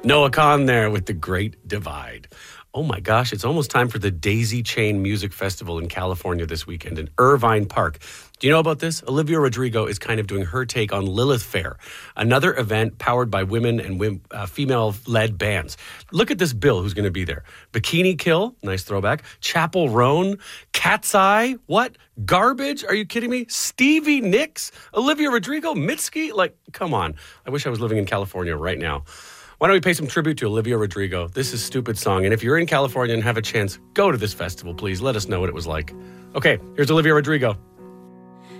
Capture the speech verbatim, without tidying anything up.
Noah Kahn there with The Great Divide. Oh my gosh, it's almost time for the Daisy Chain Music Festival in California this weekend in Irvine Park. Do you know about this? Olivia Rodrigo is kind of doing her take on Lilith Fair, another event powered by women and uh, female-led bands. Look at this bill who's going to be there. Bikini Kill, nice throwback. Chapel Roan, Cat's Eye, what? Garbage? Are you kidding me? Stevie Nicks, Olivia Rodrigo, Mitski? Like, come on. I wish I was living in California right now. Why don't we pay some tribute to Olivia Rodrigo? This is Stupid Song. And if you're in California and have a chance, go to this festival, please. Let us know what it was like. Okay, here's Olivia Rodrigo.